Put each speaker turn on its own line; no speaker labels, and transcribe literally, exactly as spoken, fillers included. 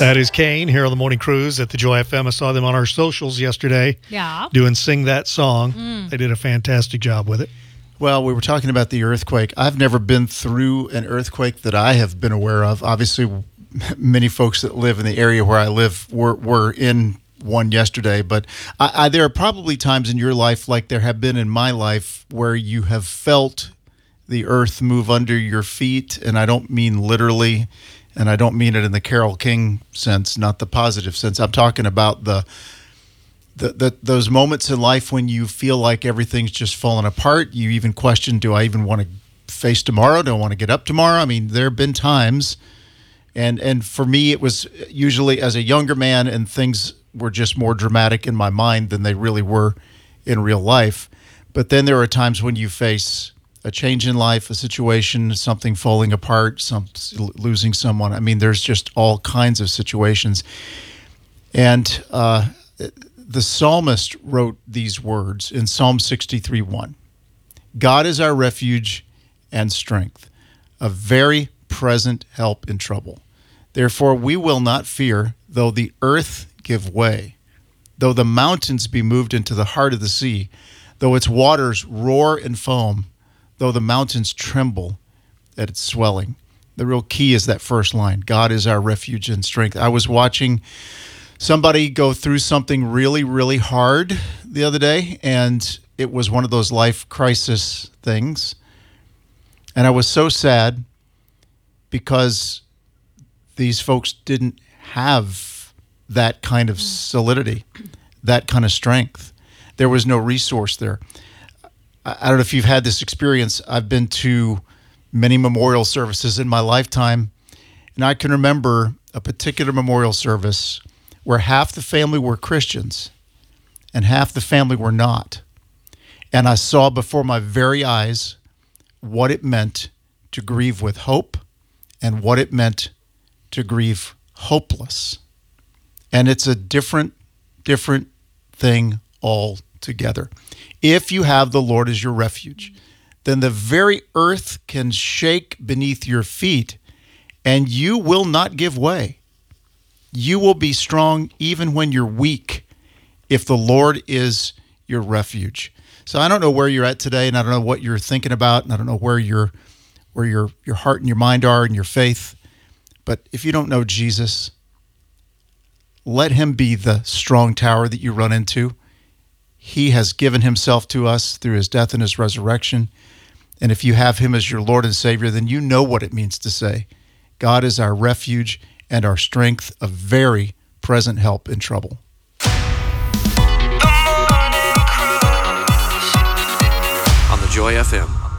That is Kane here on the Morning Cruise at the Joy F M. I saw them on our socials yesterday.
Yeah.
Doing Sing That Song.
Mm.
They did a fantastic job with it.
Well, we were talking about the earthquake. I've never been through an earthquake that I have been aware of. Obviously, many folks that live in the area where I live were, were in one yesterday. But I, I, there are probably times in your life, like there have been in my life, where you have felt the earth move under your feet. And I don't mean literally, and I don't mean it in the Carole King sense, not the positive sense. I'm talking about the The, the, those moments in life when you feel like everything's just falling apart. You even question, do I even want to face tomorrow? Do I want to get up tomorrow? I mean, there have been times, and and for me, it was usually as a younger man, and things were just more dramatic in my mind than they really were in real life. But then there are times when you face a change in life, a situation, something falling apart, some losing someone. I mean, there's just all kinds of situations. And uh the psalmist wrote these words in Psalm sixty-three one. God is our refuge and strength, a very present help in trouble. Therefore we will not fear, though the earth give way, though the mountains be moved into the heart of the sea, though its waters roar and foam, though the mountains tremble at its swelling. The real key is that first line, God is our refuge and strength. I was watching somebody go through something really, really hard the other day, and it was one of those life crisis things. And I was so sad because these folks didn't have that kind of solidity, that kind of strength. There was no resource there. I don't know if you've had this experience. I've been to many memorial services in my lifetime, and I can remember a particular memorial service where half the family were Christians and half the family were not. And I saw before my very eyes what it meant to grieve with hope and what it meant to grieve hopeless. And it's a different, different thing altogether. If you have the Lord as your refuge, then the very earth can shake beneath your feet and you will not give way. You will be strong even when you're weak if the Lord is your refuge. So I don't know where you're at today, and I don't know what you're thinking about, and I don't know where your where your your heart and your mind are and your faith. But if you don't know Jesus, let him be the strong tower that you run into. He has given himself to us through his death and his resurrection. And if you have him as your Lord and Savior, then you know what it means to say, God is our refuge and our strength, a very present help in trouble.
On the Joy F M.